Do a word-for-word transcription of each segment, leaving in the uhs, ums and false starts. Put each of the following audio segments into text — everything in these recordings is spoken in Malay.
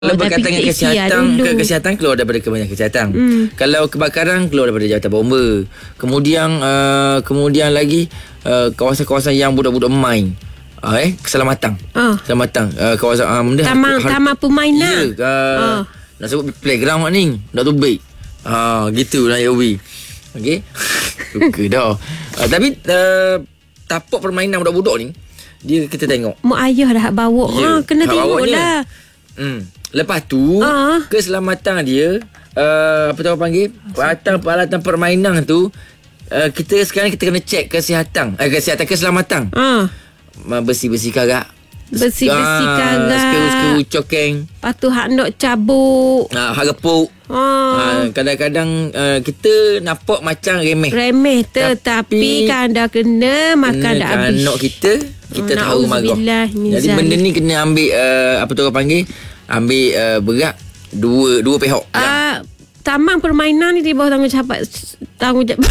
Kalau Oh, berkaitan dengan kesihatan, ke kesihatan keluar daripada Kementerian Kesihatan. Hmm. Kalau kebakaran keluar daripada Jabatan Bomba. Kemudian uh, kemudian lagi uh, kawasan-kawasan yang budak-budak main. Uh, eh keselamatan. Oh. Keselamatan uh, kawasan uh, benda taman har- taman permainan. Ya, uh, oh. Nak sebut playground mak ni. Dah tu baik. Ah, uh, gitu lah ya Wi. Okey. Suka dah. Uh, tapi uh, tapak permainan budak-budak ni dia kita tengok. Mak ayah dah bawa. Ya, ha, kena tengoklah. Hmm. Lepas tu uh. keselamatan dia uh, apa tu orang panggil peralatan-peralatan permainan tu uh, kita sekarang kita kena cek kesihatan eh, kesihatan keselamatan uh. bersih-bersih karak, bersih-bersih ah, karak, skru-skru cokeng, lepas tu hak nak cabuk, ah, hak repuk. ah. ah, Kadang-kadang uh, kita nampak macam remeh remeh tetapi kan dah kena makan dah habis anak kita kita oh, tahu marah. Jadi benda ni kena ambil uh, apa tu orang panggil ambil uh, berat dua dua pihak. Uh, taman permainan ni di bawah tanggungjawab tanggungjawab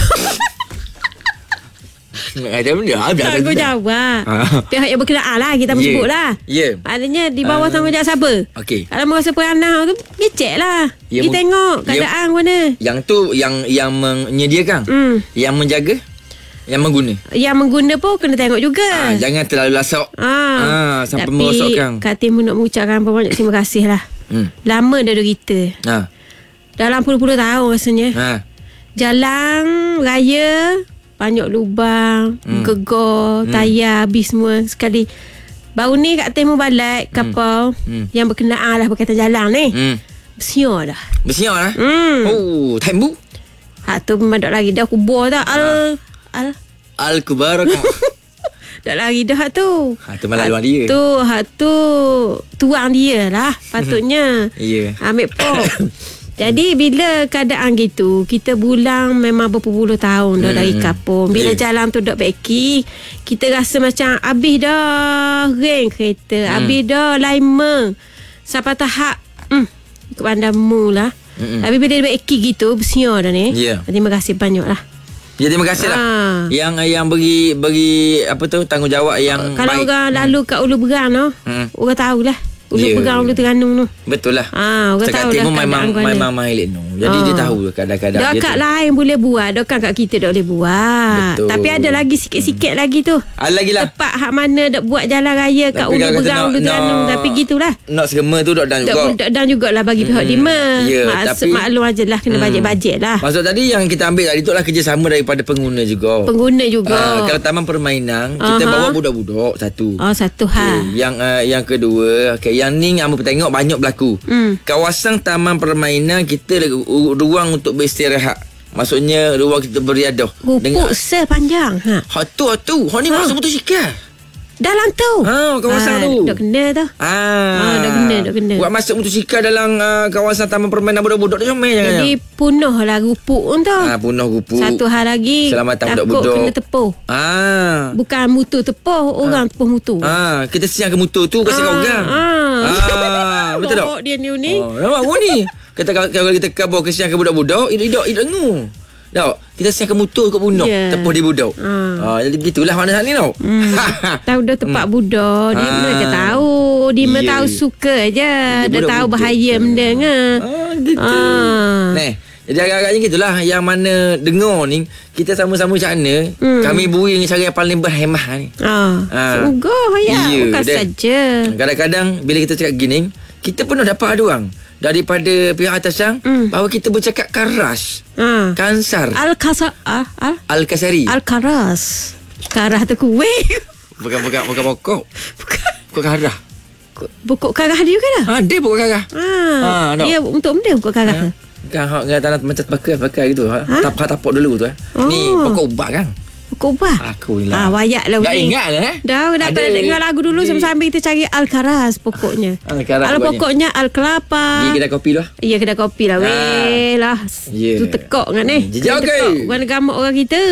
ada benda ada tanggungjawab pihak yang berkenaan lah kita yeah. sebut lah. Yeah. Maknanya di bawah uh, tanggungjawab siapa? Okay. Kalau merasa peranah tu dia lah. Dia meng- tengok keadaan yang, mana. Yang tu yang yang menyediakan, mm. yang menjaga, yang mengguna. Yang mengguna pun kena tengok juga. Ah, jangan terlalu lasak. Ah, ah, sampai merosakkan. Tapi Kak Tim nak mengucapkan banyak terima kasih lah. Hmm. Lama dah kita. Ah. Dalam puluh-puluh tahun rasanya. Ah. Jalan raya banyak lubang, hmm. gegar, hmm. tayar habis semua sekali. Baru ni Kak Tim balik kapal hmm. hmm. yang berkenaan lah berkaitan jalan ni. Hmm. Bersiar dah. Bersiar dah? Hmm. Oh, tembu. Hak tu memang tak lagi dah kubur dah. Al Al Al-Kubarakah. Tak lari dah tu. Ha tu malah luar dia. Tu hak tu tuang dia lah patutnya. Ya. Yeah. Ambil pop. Jadi bila keadaan gitu, kita bulang memang berpuluh tahun dah hmm. dari kampung. Bila yeah. jalan tu dok beki, kita rasa macam habis dah reng kereta, hmm. habis dah lima. Sampai tahap hmm, ikut pandamu lah. Hmm. Tapi bila beki gitu, bersiar dah ni. Yeah. Terima kasih banyak lah. Ya, terima kasih lah. Ha. Yang yang bagi bagi apa tu tanggungjawab yang kalau baik. Orang lalu kat Ulu Berang tu, hmm. orang tahulah. Ulu yeah. Berang, Ulu Terengganu tu. Betul lah. Ha, orang tahu dah. Memang memang main no. Jadi ha. dia tahu kadang-kadang. Dah kat lain boleh buat, dah kat kita tak boleh buat. Betul. Tapi ada lagi sikit-sikit hmm. lagi tu. Ada lagi lah. Tepat hak mana dak buat jalan raya kat Ulu Berang, Ulu Terengganu. Tapi gitulah. Nak segema tu dak dan juga. Dak dan jugalah bagi pihak hmm. lima. Ya, tapi maklum ajalah kena bajet-bajet lah. Maksud tadi yang kita ambil tadi tu lah kerjasama daripada pengguna juga. Pengguna juga. Kalau taman permainan kita bawa budak-budak satu. Oh, satu hal. Yang yang kedua, okey, yang ni yang apa tengok banyak berlaku. Hmm. Kawasan taman permainan kita ruang untuk beristirahat. Maksudnya ruang kita beriadah. Rupuk sepanjang. Ha. Ha tu tu. Ha ni ha. Masuk motosikal. Dalam tu. Ha kawasan ha, tu. Dah kena tu. Ha. ha dah kena, dah kena. Buat masuk motosikal dalam uh, kawasan taman permainan budak-budak tu comel jangan. Jadi punah lah rupuk tu. Ha punah rupuk. Satu hal lagi. Selamatan budak-budak. Takut kena tepuh. Ha. Bukan mutu tepuh, orang ha. tepuh mutu. Ha, kita siang ke mutu tu kasi ha. orang. Ha. ha. Betul tak? Oh, dia ni ni. Oh, nampak gua ni. Kita kalau kita kabur kesian ke budak-budak, hidup hidup dengu. Tak, kita siang ke mutu kat budak, yeah. tepuh di budak. Ha. ha jadi begitulah mana ni tau. Hmm. Tahu dah tempat hmm. budak, dia ha. mereka tahu, dia yeah. tahu suka je, dia tahu bahaya benda ngah. Ha gitu. Ha. Nah, jadi agak-agaknya gitulah yang mana dengar ni kita sama-sama macam mana hmm. kami bui dengan cara yang paling berhemah ni. Ha. ha. Semoga ya, yeah. bukan dan saja. Kadang-kadang bila kita cakap gini, kita pernah dapat aduan daripada pihak atasan mm. bahawa kita bercakap karas. Ha. Kansar. Al-Kasar ah, al Al-Kasari. Al-Karas. Karah tu kuih. Bukan bukan bukan pokok. Bukan. Pokok karah. Pokok karah dia juga dah. Ha, dia pokok karah. Ha. ha no. Dia untuk benda pokok karah. Ha. Kan hak dengan tanah macam pakai pakai gitu. Ha? Tapak-tapak dulu tu eh. Oh. Ni pokok ubat kan. Pokok ubat. Aku ni lah. Ah, wayak lah. Dah ingat lah eh. Dah, dah pernah dengar lagu dulu sambil-sambil kita cari Al-Karas pokoknya. Al-Karas. Al pokoknya Al-Kelapa. Ni kedai kopi lah. Ya, kedai kopi lah. Weh lah. Yeah. Tu tekok kan eh. Jejak ke? Bukan gamak orang kita.